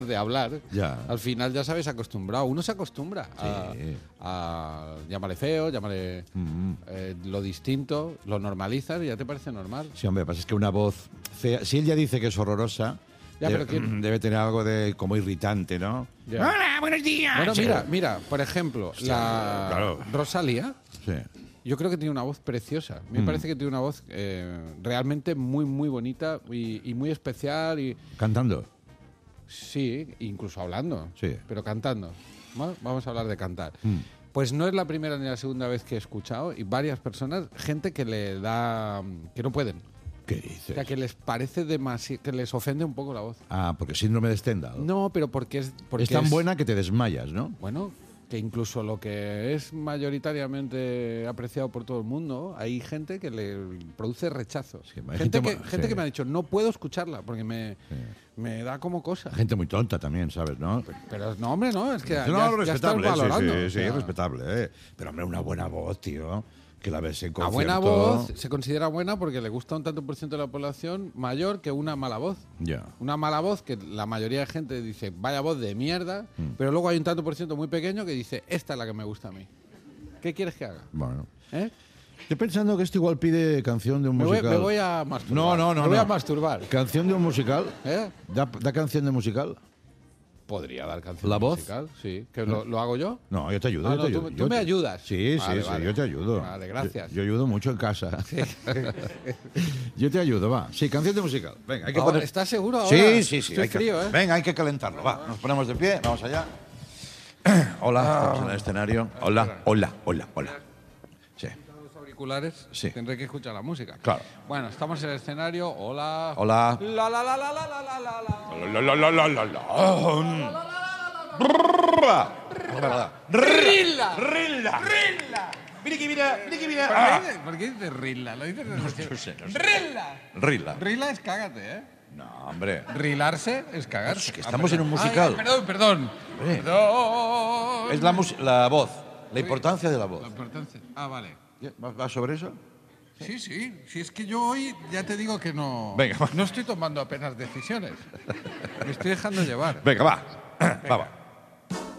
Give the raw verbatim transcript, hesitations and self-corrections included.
de hablar, ya. al final ya sabes acostumbrado. Uno se acostumbra a, Sí. a llámale feo, llámale Mm. eh, lo distinto, lo normalizas y ya te parece normal. Sí, hombre, pasa es que una voz fea, si él ya dice que es horrorosa, Ya, debe, pero ¿quién? debe tener algo de como irritante, ¿no? Ya. Hola, buenos días. Bueno, mira, mira, por ejemplo, Hostia, la claro. Rosalía, Sí. yo creo que tiene una voz preciosa. Me Mm. parece que tiene una voz eh, realmente muy, muy bonita y, y muy especial. Y Cantando. sí, incluso hablando, Sí. pero cantando. ¿No? Vamos a hablar de cantar. Mm. Pues no es la primera ni la segunda vez que he escuchado y varias personas, gente que le da, que no pueden. ¿Qué O dices? sea, que les parece demasiado, que les ofende un poco la voz. Ah, porque síndrome de Stendhal. No, pero porque es... Porque es tan buena que te desmayas, ¿no? Bueno, que incluso lo que es mayoritariamente apreciado por todo el mundo, hay gente que le produce rechazo. Sí, hay gente gente que, mu- gente sí. que me ha dicho, no puedo escucharla porque me, Sí. me da como cosa. Gente muy tonta también, ¿sabes, no? Pero no, hombre, no, es que ya, no, ya estás respetable, sí, valorando. sí, o sí, sea, respetable, ¿eh? Pero, hombre, una buena voz, tío, que la ves en a concierto. buena voz se considera buena porque le gusta un tanto por ciento de la población mayor que una mala voz. Ya. Una mala voz que la mayoría de gente dice, vaya voz de mierda, Mm. pero luego hay un tanto por ciento muy pequeño que dice, esta es la que me gusta a mí. ¿Qué quieres que haga? Bueno. ¿Eh? Estoy pensando que esto igual pide canción de un Me voy, musical. me voy a masturbar. No, no, no. Me voy no. a masturbar. ¿Canción de un musical? ¿Eh? ¿Da, da canción de musical? Podría dar canción ¿La voz? musical, sí. ¿Que lo, lo hago yo? No, yo te ayudo. Ah, yo no, te tú- ayudo. tú Yo me te- ayudas. Sí, sí, Vale, sí, vale. yo te ayudo. Vale, gracias. Yo, yo ayudo mucho en casa. Yo te ayudo, va. Sí, canción de musical. Venga, hay que Ahora, poner... ¿estás seguro ahora? Sí, sí, sí. Estoy hay que- frío, ¿eh? Venga, hay que calentarlo. Va, nos ponemos de pie, vamos allá. Hola, estamos en el escenario. Hola, hola, hola, hola. Sí. Los auriculares, Sí. tendré que escuchar la música. Claro. Bueno, estamos en el escenario. Hola. Hola. La la la la la la la la la. La, la, la, la, la, la. Rilla. Rilla. Rilla. Mira que mira, mira que mira. ¿Por Ah. qué, dices- por qué dices Rilla? Lo dices No sé, no sé. Rilla. Rilla. Rilla es cágate, ¿eh? No, hombre. Rilarse es cagarse. Es que Ah, estamos en un perdón. musical. Ay, perdón, perdón. Hombre. Perdón. Es la, mus- la voz, la importancia de la voz. La importancia. Ah, vale. ¿Va, va sobre eso? Sí, sí. Si es que yo hoy ya te digo que no. Venga, va. No estoy tomando apenas decisiones. Me estoy dejando llevar. Venga, va. Va, va.